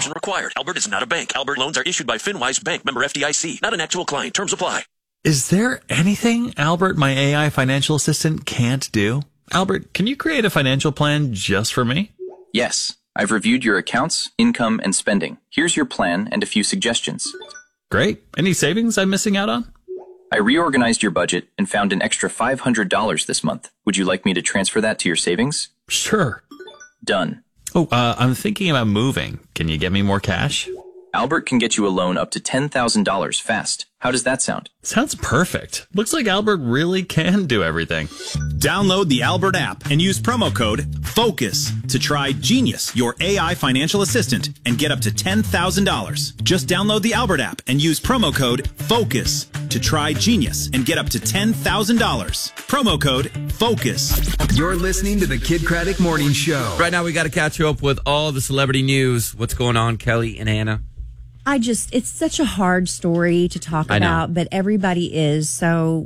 registration required. Albert is not a bank. Albert loans are issued by FinWise Bank, member FDIC, not an actual client. Terms apply. Is there anything Albert, my AI financial assistant, can't do? Albert, can you create a financial plan just for me? Yes. I've reviewed your accounts, income, and spending. Here's your plan and a few suggestions. Great. Any savings I'm missing out on? I reorganized your budget and found an extra $500 this month. Would you like me to transfer that to your savings? Sure. Done. Oh, I'm thinking about moving. Can you get me more cash? Albert can get you a loan up to $10,000 fast. How does that sound? Sounds perfect. Looks like Albert really can do everything. Download the Albert app and use promo code FOCUS to try Genius, your AI financial assistant, and get up to $10,000. Just download the Albert app and use promo code FOCUS to try Genius and get up to $10,000. Promo code FOCUS. You're listening to the Kid Craddock Morning Show. Right now, we got to catch you up with all the celebrity news. What's going on, Kelly and Anna? It's such a hard story to talk about, but everybody is. So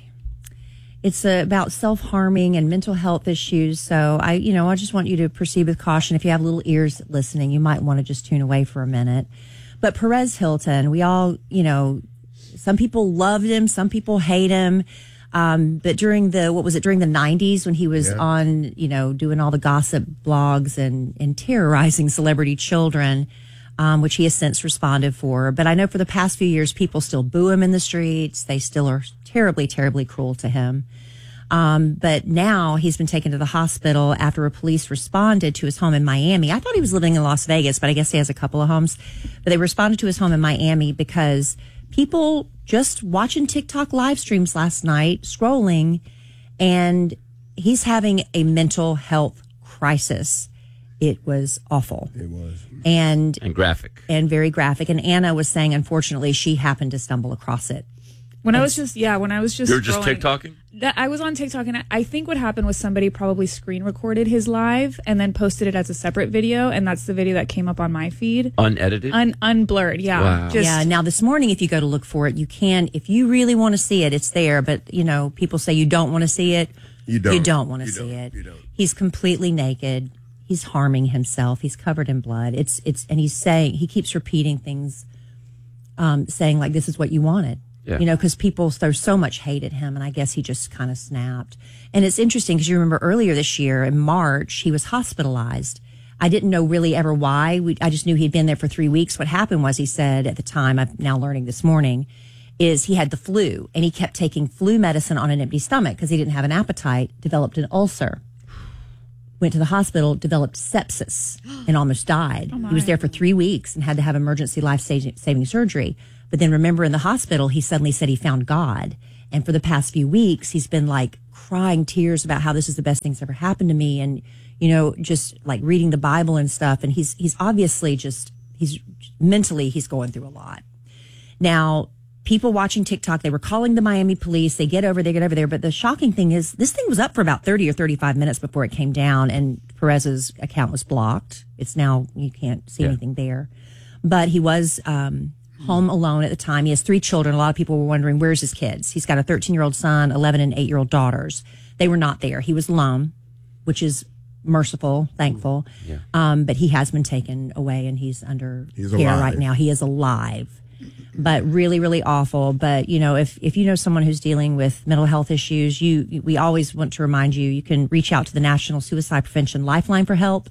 it's about self-harming and mental health issues. So I just want you to proceed with caution. If you have little ears listening, you might want to just tune away for a minute. But Perez Hilton, we all, some people loved him, some people hate him. But during the 90s when he was on, doing all the gossip blogs and terrorizing celebrity children, which he has since responded for. But I know for the past few years, people still boo him in the streets. They still are terribly, terribly cruel to him. But now he's been taken to the hospital after a police responded to his home in Miami. I thought he was living in Las Vegas, but I guess he has a couple of homes. But they responded to his home in Miami because people just watching TikTok live streams last night, scrolling, and he's having a mental health crisis. It was awful. It was. And graphic. And very graphic. And Anna was saying, unfortunately, she happened to stumble across it. When I was just You were just TikToking? I was on TikTok, and I think what happened was somebody probably screen recorded his live and then posted it as a separate video, and that's the video that came up on my feed. Unedited? Unblurred, yeah. Wow. Now this morning, if you go to look for it, you can, if you really want to see it, it's there. But, people say you don't want to see it. You don't want to see it. You don't. He's completely naked. He's harming himself. He's covered in blood. And he keeps repeating things, saying like, this is what you wanted. Yeah. Because people throw so much hate at him, and I guess he just kind of snapped. And it's interesting because you remember earlier this year in March, he was hospitalized. I didn't know really ever why. I just knew he'd been there for 3 weeks. What happened was, he said at the time, I'm now learning this morning, is he had the flu, and he kept taking flu medicine on an empty stomach because he didn't have an appetite, developed an ulcer. Went to the hospital, developed sepsis, and almost died. He was there for 3 weeks and had to have emergency life-saving surgery. But then remember, in the hospital, he suddenly said he found God. And for the past few weeks, he's been like crying tears about how this is the best thing's ever happened to me. And, just like reading the Bible and stuff. And he's obviously he's mentally going through a lot. Now, people watching TikTok, they were calling the Miami police. They get over there. But the shocking thing is, this thing was up for about 30 or 35 minutes before it came down, and Perez's account was blocked. It's now, you can't see anything there. But he was home alone at the time. He has 3 children. A lot of people were wondering, where's his kids? He's got a 13-year-old son, 11 and 8-year-old daughters. They were not there. He was alone, which is merciful, thankful. Yeah. But he has been taken away, and he's under care right now. He is alive. But really, really awful. But, if you know someone who's dealing with mental health issues, we always want to remind you can reach out to the National Suicide Prevention Lifeline for help,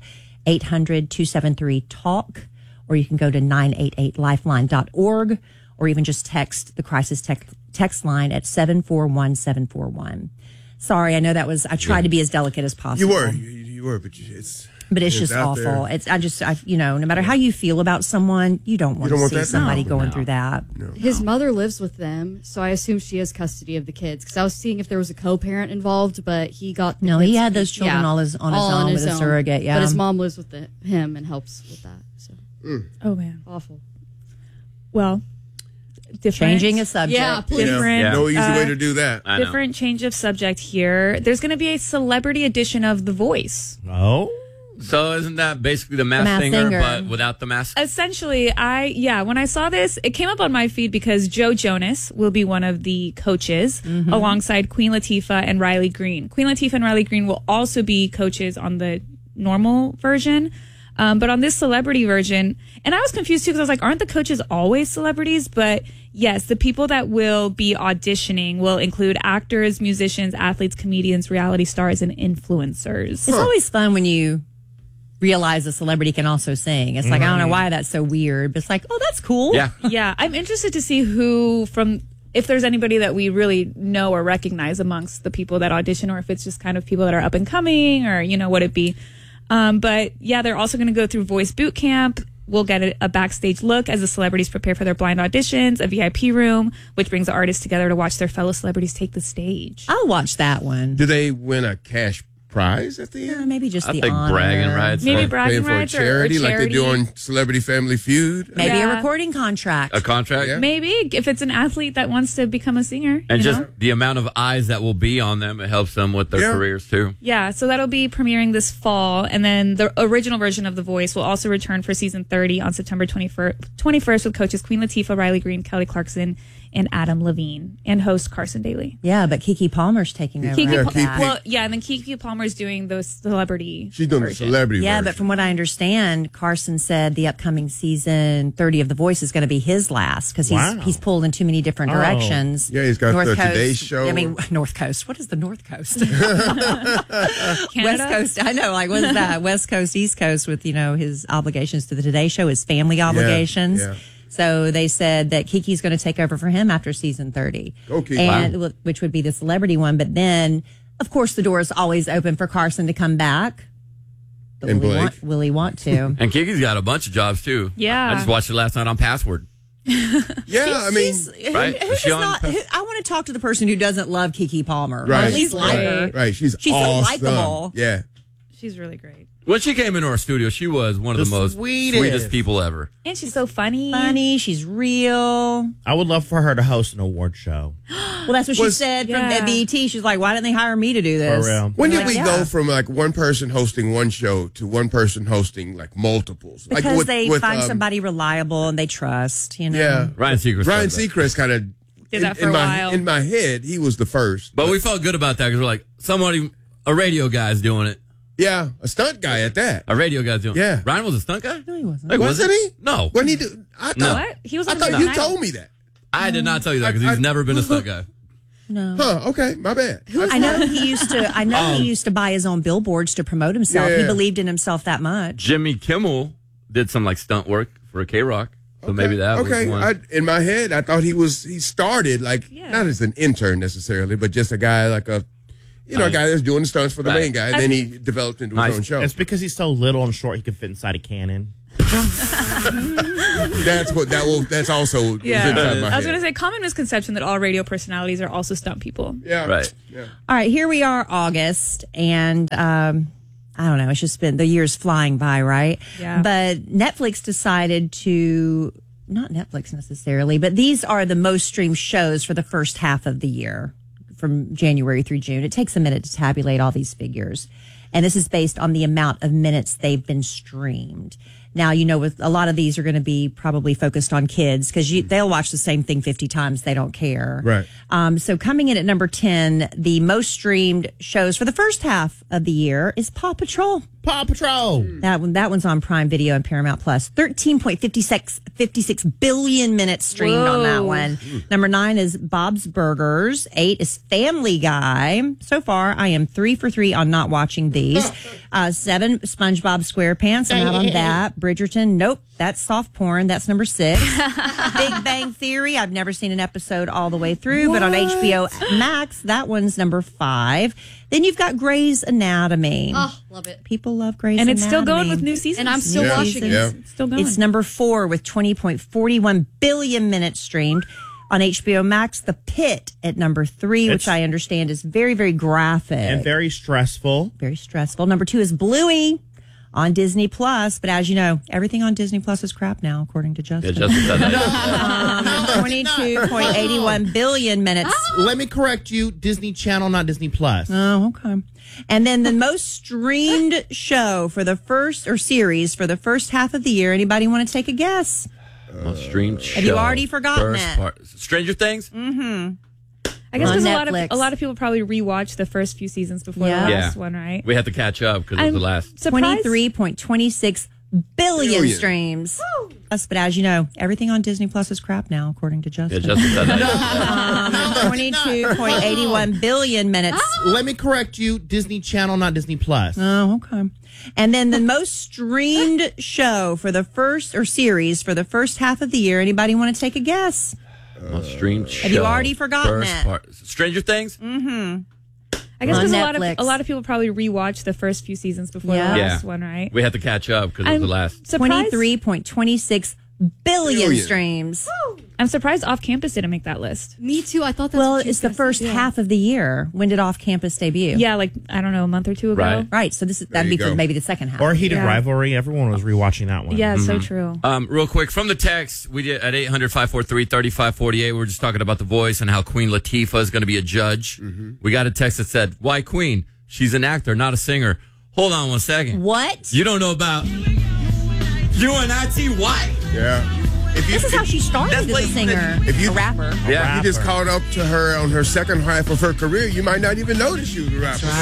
800-273-TALK, or you can go to 988lifeline.org, or even just text the crisis text line at 741-741. Sorry, I know I tried to be as delicate as possible. You were, but it's just awful. No matter how you feel about someone, you don't want to see somebody going through that. No. His mother lives with them, so I assume she has custody of the kids. Because I was seeing if there was a co-parent involved, but he got he had those children on his own with a surrogate. Yeah, but his mom lives with him and helps with that. So, oh man, awful. Well, changing a subject. Yeah, please. No easy way to do that. Different change of subject here. There's going to be a celebrity edition of The Voice. Oh. So isn't that basically the Masked Singer, but without the mask? Essentially, when I saw this, it came up on my feed because Joe Jonas will be one of the coaches alongside Queen Latifah and Riley Green. Queen Latifah and Riley Green will also be coaches on the normal version. But on this celebrity version, and I was confused too because I was like, aren't the coaches always celebrities? But yes, the people that will be auditioning will include actors, musicians, athletes, comedians, reality stars, and influencers. It's always fun when you realize a celebrity can also sing. It's like, I don't know why that's so weird, but it's like, oh, that's cool. Yeah. Yeah, I'm interested to see if there's anybody that we really know or recognize amongst the people that audition, or if it's just kind of people that are up and coming, or, what it be. But yeah, they're also going to go through voice boot camp. We'll get a backstage look as the celebrities prepare for their blind auditions, a VIP room, which brings the artists together to watch their fellow celebrities take the stage. I'll watch that one. Do they win a cash prize at the end? Maybe just I the think honor. bragging rights. Maybe or bragging Paying for a rights charity, or like they charity. do on Celebrity Family Feud? Maybe Yeah. a recording contract. a contract. Yeah. Maybe if it's an athlete that wants to become a singer. And you just know? the amount of eyes that will be on them, it helps them with their Yeah. careers too. Yeah, so that'll be premiering this fall. And then the original version of The Voice will also return for season 30 on September 21st with coaches Queen Latifah, Riley Green, Kelly Clarkson, and Adam Levine, and host Carson Daly. Yeah, but Keke Palmer's taking over. after that. And then Keke Palmer's doing those celebrity. She's doing the version. celebrity Yeah, version. but from what I understand, Carson said the upcoming season 30 of The Voice is going to be his last because he's pulled in too many different directions. Yeah, he's got the Today Show. I mean, North Coast. What is the North Coast? Canada? West Coast. I know. Like, what is that? West Coast, East Coast with, his obligations to the Today Show, his family obligations. yeah. So they said that Kiki's going to take over for him after season 30. Go, Kiki. And which would be the celebrity one. But then, of course, the door is always open for Carson to come back. But And will Blake. Will he want to? And Kiki's got a bunch of jobs too. Yeah. I just watched it last night on Password. Yeah, I mean, Right? Who Is she does on not, I want to talk to the person who doesn't love Keke Palmer. Or Right. at least like her. right. She's so awesome. likable. Yeah. She's really great. When she came into our studio, she was one of the most sweetest people ever. And she's so funny. Funny. She's real. I would love for her to host an award show. Well, that's what she said from Yeah. BET. She's like, why didn't they hire me to do this? For real. When did Like, we yeah. go from like one person hosting one show to one person hosting like multiples? Because like they find somebody reliable and they trust, Yeah. Ryan Seacrest. Ryan said that. Seacrest kind of Did that for a while. In my head, he was the first. But we felt good about that because we're like, a radio guy's doing it. Yeah, a stunt guy at that. A radio guy's doing it. Yeah. Ryan was a stunt guy? No, he wasn't. Like, Wasn't he? No. When he do? I thought, No. What? He was I on thought American you Idol. told me that. I did not tell you that because he's never been a stunt guy. No. Huh? Okay, my bad. I know he used to. He used to buy his own billboards to promote himself. He Yeah. believed in himself that much. Jimmy Kimmel did some like stunt work for K-Rock. So maybe that Okay, was one. in my head, I thought he started like Yeah. not as an intern necessarily, but just a guy like a guy that's doing the stunts for the Right. main guy. And then he developed into his own show. It's because he's so little and short, he could fit inside a cannon. That's also Yeah. inside my I was head. going to say, common misconception that all radio personalities are also stunt people. Yeah, Right. Yeah. All right, here we are, August, and I don't know. It's just been the year's flying by, right? Yeah. But Netflix decided to not Netflix necessarily, but these are the most streamed shows for the first half of the year, from January through June. It takes a minute to tabulate all these figures, and this is based on the amount of minutes they've been streamed. Now, with a lot of these are going to be probably focused on kids because they'll watch the same thing 50 times. They don't care. Right. So coming in at number 10, the most streamed shows for the first half of the year is Paw Patrol. Paw Patrol. That one's on Prime Video and Paramount Plus. 13.56 billion minutes streamed on that one. Number 9 is Bob's Burgers. 8 is Family Guy. So far, I am 3 for 3 on not watching these. 7, SpongeBob SquarePants. I'm out on that. Bridgerton. Nope. That's soft porn. That's number 6. Big Bang Theory. I've never seen an episode all the way through, but on HBO Max, that one's number 5. Then you've got Grey's Anatomy. Oh, love it. People love Grey's And Anatomy. it's still going with new seasons. And I'm still Yeah. watching Yeah. it. It's still going. It's number 4 with 20.41 billion minutes streamed. On HBO Max, The Pit at number 3, which I understand is very, very graphic. And very stressful. Very stressful. Number 2 is Bluey on Disney Plus. But as you know, everything on Disney Plus is crap now, according to Justin. Yeah, Justin said that. 22.81 billion minutes. Let me correct you. Disney Channel, not Disney Plus. Oh, okay. And then the most streamed show for the series for the first half of the year. Anybody want to take a guess? Most streamed show. Have you already forgotten First it? part. Stranger Things? I guess on because Netflix. a lot of people probably rewatch the first few seasons before Yeah. the Yeah. last one, right? We had to catch up because it was the last. Surprised. 23.26 billion streams. Yes, but as you know, everything on Disney Plus is crap now, according to Justin. Yeah, Justin said that. 22.81 billion minutes. Let me correct you. Disney Channel, not Disney Plus. Oh, okay. And then the most streamed show for the first, or series for the first half of the year. Anybody want to take a guess? Most streamed show. Have you already forgotten First it? part. Stranger Things? I guess On because Netflix. a lot of people probably rewatched the first few seasons before Yeah. the Yeah. last one, right? We had to catch up because it was the last. Surprised, 23.26 billion streams. I'm surprised Off Campus didn't make that list. Me too. I thought that's Well, what you it's the guys first said, yeah. half of the year. When did Off Campus debut? Yeah, like, I don't know, a month or two ago. Right. Right. So that'd you be for go. maybe the second half. Or Heated Yeah. Rivalry. Everyone was rewatching that one. Yeah, so true. Real quick, from the text, we did at 800-543-3548. We were just talking about The Voice and how Queen Latifah is going to be a judge. We got a text that said, "Why Queen? She's an actor, not a singer." Hold on one second. What? You don't know about UNIT? What? Yeah. If you, This is how she started as a like- singer, if you- a rapper. Yeah. you just caught up to her on her second half of her career, you might not even notice she was a rapper.